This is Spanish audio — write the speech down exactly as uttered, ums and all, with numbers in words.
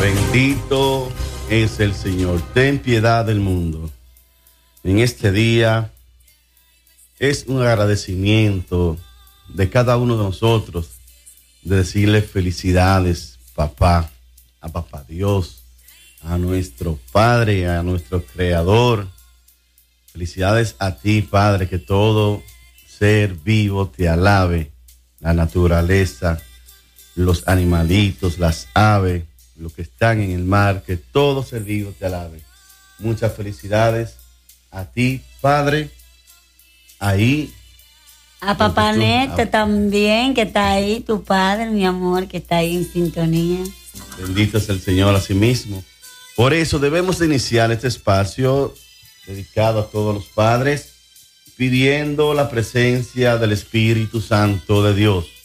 Bendito es el Señor. Ten piedad del mundo. En este día es un agradecimiento de cada uno de nosotros de decirle felicidades, papá, a papá Dios, a nuestro Padre, a nuestro Creador. Felicidades a ti, Padre, que todo ser vivo te alabe, la naturaleza, los animalitos, las aves, los que están en el mar, que todo ser vivo te alabe. Muchas felicidades a ti, Padre, ahí. A Papá Néstor también, que está ahí, tu padre, mi amor, que está ahí en sintonía. Bendito es el Señor a sí mismo. Por eso debemos de iniciar este espacio dedicado a todos los padres, pidiendo la presencia del Espíritu Santo de Dios.